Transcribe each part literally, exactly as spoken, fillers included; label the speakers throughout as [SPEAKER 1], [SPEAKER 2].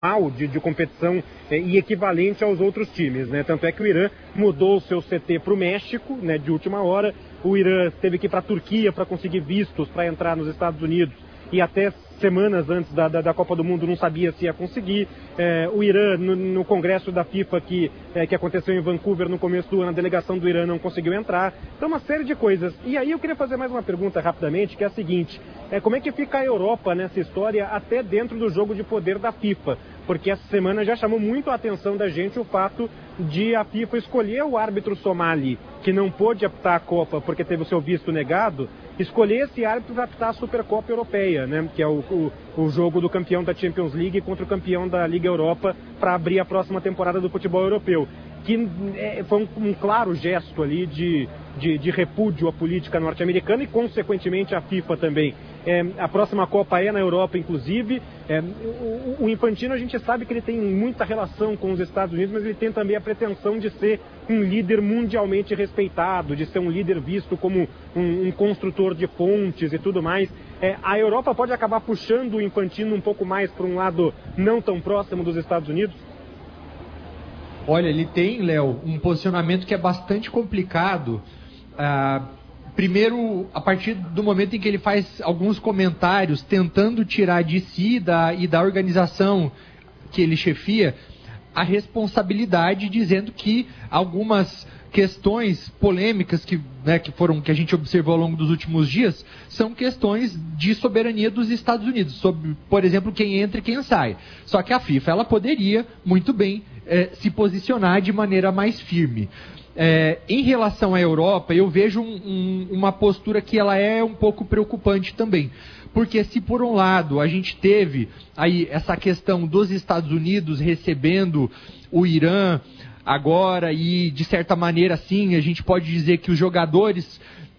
[SPEAKER 1] De, de competição é, e equivalente aos outros times, né? Tanto é que o Irã mudou o seu C T para o México, né, de última hora. O Irã teve que ir para a Turquia para conseguir vistos para entrar nos Estados Unidos e até semanas antes da, da, da Copa do Mundo não sabia se ia conseguir. É, o Irã, no, no congresso da FIFA que, é, que aconteceu em Vancouver no começo do ano, a delegação do Irã não conseguiu entrar. Então, uma série de coisas. E aí eu queria fazer mais uma pergunta rapidamente, que é a seguinte: é, como é que fica a Europa nessa história até dentro do jogo de poder da FIFA? Porque essa semana já chamou muito a atenção da gente o fato de a FIFA escolher o árbitro somali, que não pôde apitar a Copa porque teve o seu visto negado, escolher esse árbitro para apitar a Supercopa Europeia, né? Que é o, o, o jogo do campeão da Champions League contra o campeão da Liga Europa para abrir a próxima temporada do futebol europeu. Que é, foi um, um claro gesto ali de, de, de repúdio à política norte-americana e, consequentemente, à FIFA também. É, a próxima Copa é na Europa, inclusive. É, o, o Infantino, a gente sabe que ele tem muita relação com os Estados Unidos, mas ele tem também a pretensão de ser um líder mundialmente respeitado, de ser um líder visto como um, um construtor de pontes e tudo mais. É, a Europa pode acabar puxando o Infantino um pouco mais para um lado não tão próximo dos Estados Unidos?
[SPEAKER 2] Olha, ele tem, Léo, um posicionamento que é bastante complicado. Ah, primeiro, a partir do momento em que ele faz alguns comentários tentando tirar de si da, e da organização que ele chefia a responsabilidade, dizendo que algumas questões polêmicas que, né, que foram que a gente observou ao longo dos últimos dias são questões de soberania dos Estados Unidos, sobre, por exemplo, quem entra e quem sai. Só que a FIFA ela poderia muito bem é, se posicionar de maneira mais firme. É, em relação à Europa, eu vejo um, um, uma postura que ela é um pouco preocupante também. Porque se por um lado a gente teve aí essa questão dos Estados Unidos recebendo o Irã agora e, de certa maneira, sim, a gente pode dizer que os jogadores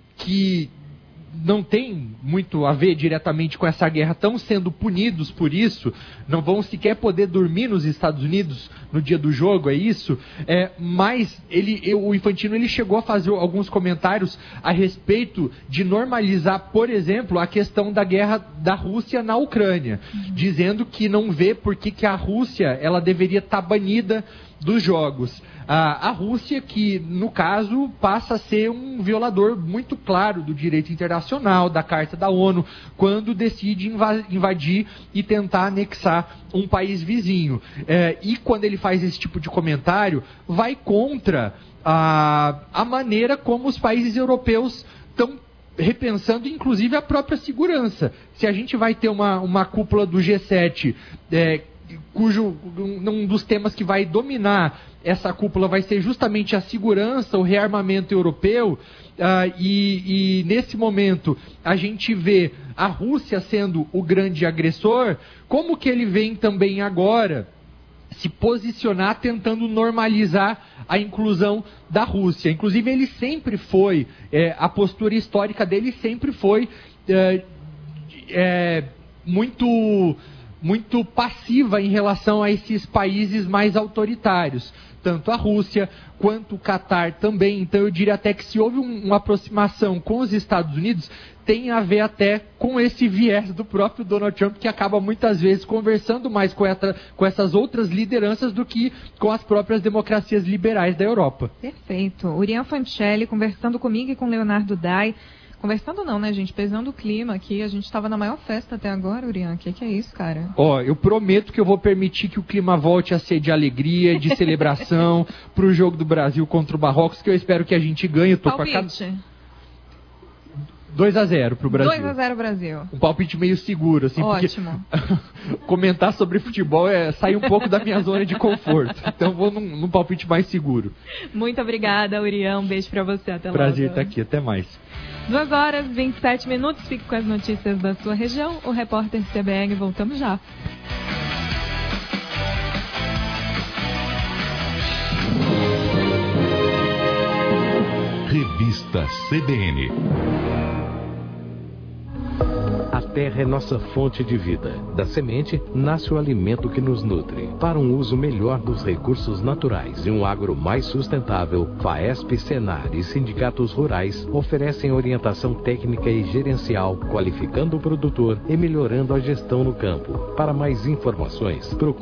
[SPEAKER 2] que não têm muito a ver diretamente com essa guerra estão sendo punidos por isso, não vão sequer poder dormir nos Estados Unidos no dia do jogo, é isso? É, mas ele, o Infantino ele chegou a fazer alguns comentários a respeito de normalizar, por exemplo, a questão da guerra da Rússia na Ucrânia, uhum. dizendo que não vê por que, que a Rússia ela deveria estar banida dos jogos. A, a Rússia, que no caso passa a ser um violador muito claro do direito internacional, da Carta da ONU, quando decide invadir e tentar anexar um país vizinho. É, e quando ele faz esse tipo de comentário, vai contra a, a maneira como os países europeus estão repensando, inclusive, a própria segurança. Se a gente vai ter uma, uma cúpula do G sete, é, cujo um dos temas que vai dominar essa cúpula vai ser justamente a segurança, o rearmamento europeu, uh, e, e nesse momento a gente vê a Rússia sendo o grande agressor, como que ele vem também agora se posicionar tentando normalizar a inclusão da Rússia. Inclusive ele sempre foi, é, a postura histórica dele sempre foi é, é, muito... muito passiva em relação a esses países mais autoritários, tanto a Rússia quanto o Catar também. Então eu diria até que se houve um, uma aproximação com os Estados Unidos, tem a ver até com esse viés do próprio Donald Trump, que acaba muitas vezes conversando mais com, essa, com essas outras lideranças do que com as próprias democracias liberais da Europa.
[SPEAKER 3] Perfeito. Urian Fancelli conversando comigo e com Leonardo Dai. Conversando não, né, gente? Pesando o clima aqui. A gente estava na maior festa até agora, Urian. O que, que é isso, cara?
[SPEAKER 2] Ó, oh, eu prometo que eu vou permitir que o clima volte a ser de alegria, de celebração pro jogo do Brasil contra o Marrocos, que eu espero que a gente ganhe. Eu tô
[SPEAKER 3] Palpite.
[SPEAKER 2] com a cada... dois a zero pro Brasil.
[SPEAKER 3] dois a zero Brasil.
[SPEAKER 2] Um palpite meio seguro, assim,
[SPEAKER 3] ótimo.
[SPEAKER 2] Porque comentar sobre futebol é sair um pouco da minha zona de conforto. Então vou num, num palpite mais seguro.
[SPEAKER 3] Muito obrigada, Urian. Um beijo pra você. Até logo.
[SPEAKER 2] Prazer estar aqui. Até mais.
[SPEAKER 3] duas horas e vinte e sete minutos. Fique com as notícias da sua região. O repórter C B N. Voltamos já.
[SPEAKER 4] Revista C B N.
[SPEAKER 5] A terra é nossa fonte de vida. Da semente, nasce o alimento que nos nutre. Para um uso melhor dos recursos naturais e um agro mais sustentável, FAESP, Senar e sindicatos rurais oferecem orientação técnica e gerencial, qualificando o produtor e melhorando a gestão no campo. Para mais informações, procure